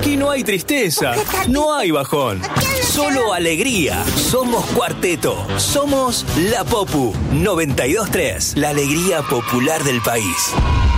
Aquí no hay tristeza, no hay bajón, solo alegría. Somos Cuarteto, somos La Popu 92.3, la alegría popular del país.